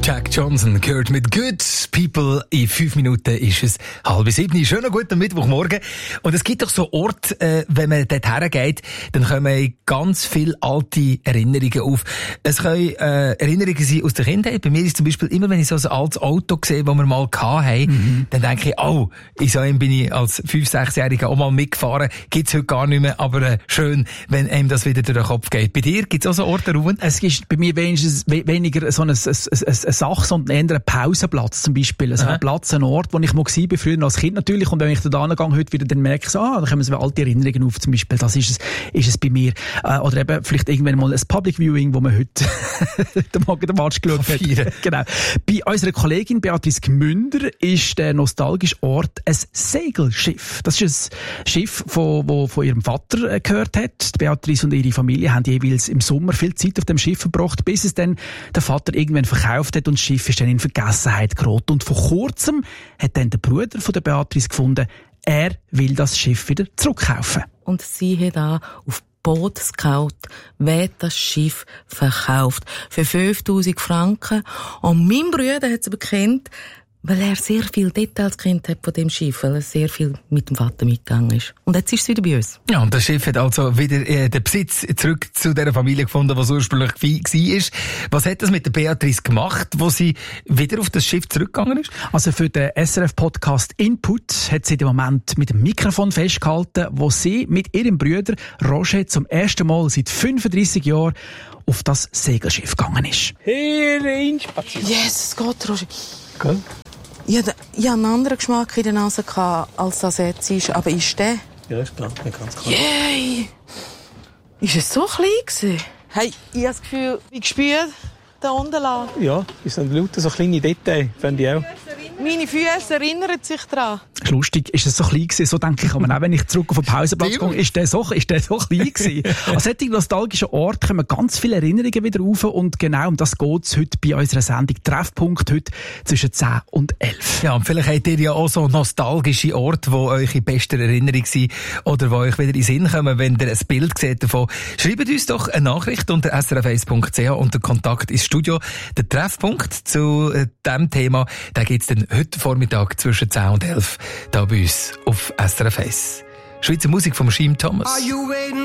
Jack Johnson gehört mit Good People. In 5 Minuten ist es 6:30. Schönen guten Mittwochmorgen. Und es gibt doch so Orte, wenn man dort hergeht, dann kommen ganz viele alte Erinnerungen auf. Es können Erinnerungen sein aus der Kindheit. Bei mir ist zum Beispiel immer, wenn ich so ein altes Auto sehe, das wir mal hatten, dann denke ich, in so einem bin ich als 5-, 6-Jähriger auch mal mitgefahren. Gibt's heute gar nicht mehr, aber schön, wenn einem das wieder durch den Kopf geht. Bei dir gibt's auch so Orte, Ruben? Es ist bei mir weniger so eine Sache, sondern eher ein Pausenplatz zum Beispiel. Also ein Platz, ein Ort, wo ich mal war, früher als Kind natürlich. Und wenn ich da hingehe, heute wieder, dann merke ich so, da kommen so alte Erinnerungen auf zum Beispiel. Das ist es bei mir. Oder eben vielleicht irgendwann mal ein Public Viewing, wo man heute den Morgen den Match geschaut hat. Genau. Bei unserer Kollegin Beatrice Gmünder ist der nostalgische Ort ein Segelschiff. Das ist ein Schiff, das von ihrem Vater gehört hat. Beatrice und ihre Familie haben jeweils im Sommer viel Zeit auf dem Schiff verbracht, bis es dann der Vater irgendwann verkauft hat und das Schiff ist dann in Vergessenheit geraten. Und vor kurzem hat dann der Bruder von der Beatrice gefunden, er will das Schiff wieder zurückkaufen. Und sie hat auch auf Boot Scout das Schiff verkauft. Für 5'000 Franken. Und mein Bruder hat es bekannt, weil er sehr viele Details kennt hat von dem Schiff, weil er sehr viel mit dem Vater mitgegangen ist. Und jetzt ist es wieder bei uns. Ja, und das Schiff hat also wieder den Besitz zurück zu der Familie gefunden, was ursprünglich war. Was hat das mit der Beatrice gemacht, wo sie wieder auf das Schiff zurückgegangen ist? Also für den SRF-Podcast Input hat sie den Moment mit dem Mikrofon festgehalten, wo sie mit ihrem Bruder Roger zum ersten Mal seit 35 Jahren auf das Segelschiff gegangen ist. Yes, es geht, Roger. Cool. Ich hatte einen anderen Geschmack in der Nase, als das jetzt ist. Aber ist der? Ja, ist klar. Ganz klar. Yay! Ist es so klein gewesen? Hey, ich habe das Gefühl, ich gespürt, da unten lang. Ja, es sind lauter so kleine Details, finde ich auch. Meine Füße erinnern sich daran. Lustig, ist es so klein gewesen, so denke ich. Aber auch wenn ich zurück auf den Pausenplatz gehe, ist der so klein gewesen. An solchen nostalgischen Orten kommen ganz viele Erinnerungen wieder rauf und genau um das geht es heute bei unserer Sendung Treffpunkt, heute zwischen 10 und 11. Ja, und vielleicht habt ihr ja auch so nostalgische Orte, die eure beste Erinnerung sind oder die euch wieder in den Sinn kommen, wenn ihr ein Bild seht davon. Schreibt uns doch eine Nachricht unter srf1.ch unter Kontakt ins Studio. Der Treffpunkt zu diesem Thema, da gibt's dann heute Vormittag zwischen 10 und 11 da bei uns auf SRF 1. Schweizer Musik von Schiim Thomas.